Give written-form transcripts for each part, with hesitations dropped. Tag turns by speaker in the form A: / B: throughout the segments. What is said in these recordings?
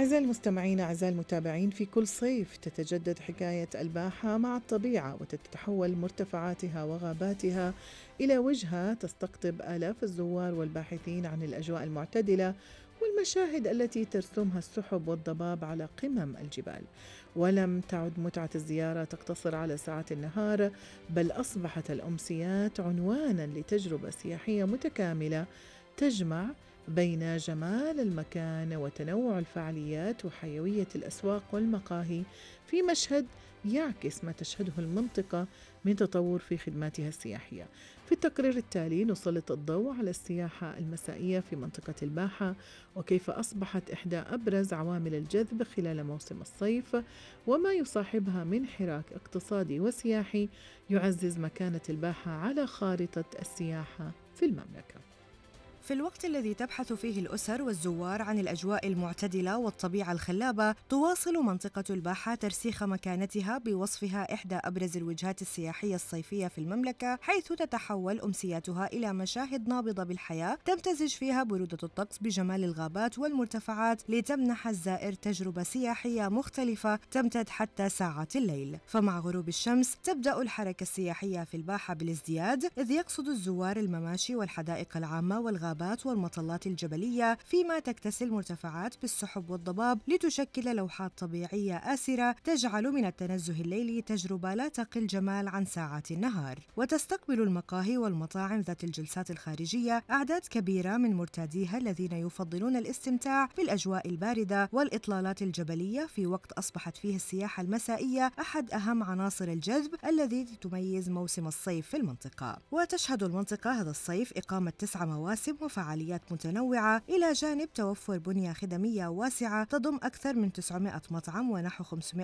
A: أعزائي المستمعين، أعزائي المتابعين، في كل صيف تتجدد حكاية الباحة مع الطبيعة، وتتحول مرتفعاتها وغاباتها إلى وجهة تستقطب آلاف الزوار والباحثين عن الأجواء المعتدلة والمشاهد التي ترسمها السحب والضباب على قمم الجبال. ولم تعد متعة الزيارة تقتصر على ساعات النهار، بل أصبحت الأمسيات عنوانا لتجربة سياحية متكاملة تجمع بين جمال المكان وتنوع الفعاليات وحيوية الأسواق والمقاهي، في مشهد يعكس ما تشهده المنطقة من تطور في خدماتها السياحية. في التقرير التالي نسلط الضوء على السياحة المسائية في منطقة الباحة، وكيف أصبحت إحدى أبرز عوامل الجذب خلال موسم الصيف، وما يصاحبها من حراك اقتصادي وسياحي يعزز مكانة الباحة على خارطة السياحة في المملكة.
B: في الوقت الذي تبحث فيه الأسر والزوار عن الأجواء المعتدلة والطبيعة الخلابة، تواصل منطقة الباحة ترسيخ مكانتها بوصفها إحدى أبرز الوجهات السياحية الصيفية في المملكة، حيث تتحول أمسياتها إلى مشاهد نابضة بالحياة تمتزج فيها برودة الطقس بجمال الغابات والمرتفعات، لتمنح الزائر تجربة سياحية مختلفة تمتد حتى ساعات الليل. فمع غروب الشمس تبدأ الحركة السياحية في الباحة بالازدياد، إذ يقصد الزوار المماشي والحدائق العامة والغابات والمطلات الجبلية، فيما تكتسي المرتفعات بالسحب والضباب لتشكل لوحات طبيعية آسرة تجعل من التنزه الليلي تجربة لا تقل جمال عن ساعات النهار. وتستقبل المقاهي والمطاعم ذات الجلسات الخارجية أعداد كبيرة من مرتاديها الذين يفضلون الاستمتاع بالأجواء الباردة والإطلالات الجبلية، في وقت أصبحت فيه السياحة المسائية أحد أهم عناصر الجذب الذي تميز موسم الصيف في المنطقة. وتشهد المنطقة هذا الصيف إقامة 9 مواسم وفعاليات متنوعة، إلى جانب توفر بنية خدمية واسعة تضم أكثر من 900 مطعم ونحو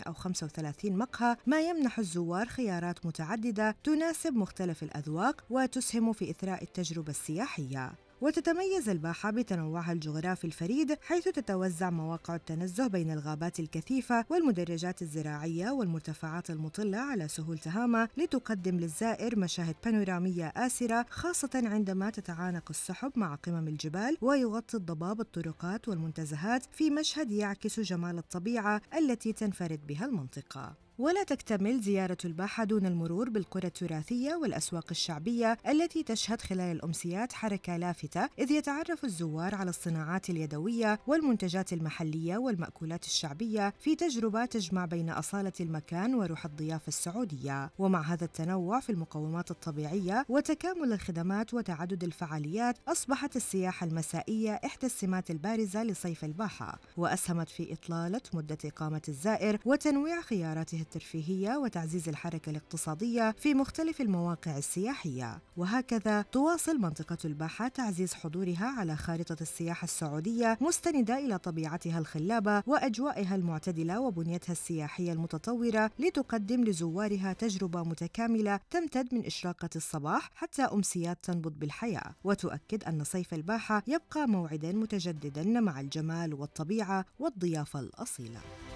B: 535 مقهى، ما يمنح الزوار خيارات متعددة تناسب مختلف الأذواق وتسهم في إثراء التجربة السياحية. وتتميز الباحة بتنوعها الجغرافي الفريد، حيث تتوزع مواقع التنزه بين الغابات الكثيفة والمدرجات الزراعية والمرتفعات المطلة على سهول تهامة، لتقدم للزائر مشاهد بانورامية آسرة، خاصة عندما تتعانق السحب مع قمم الجبال ويغطي الضباب الطرقات والمنتزهات، في مشهد يعكس جمال الطبيعة التي تنفرد بها المنطقة. ولا تكتمل زيارة الباحة دون المرور بالقرى التراثية والأسواق الشعبية التي تشهد خلال الأمسيات حركة لافتة، إذ يتعرف الزوار على الصناعات اليدوية والمنتجات المحلية والمأكولات الشعبية، في تجربة تجمع بين أصالة المكان وروح الضيافة السعودية. ومع هذا التنوع في المقومات الطبيعية وتكامل الخدمات وتعدد الفعاليات، أصبحت السياحة المسائية إحدى السمات البارزة لصيف الباحة، وأسهمت في إطلالة مدة إقامة الزائر وتنويع خياراته الترفيهية وتعزيز الحركة الاقتصادية في مختلف المواقع السياحية. وهكذا تواصل منطقة الباحة تعزيز حضورها على خارطة السياحة السعودية، مستندة إلى طبيعتها الخلابة وأجوائها المعتدلة وبنيتها السياحية المتطورة، لتقدم لزوارها تجربة متكاملة تمتد من إشراقة الصباح حتى أمسيات تنبض بالحياة، وتؤكد أن صيف الباحة يبقى موعدا متجددا مع الجمال والطبيعة والضيافة الأصيلة.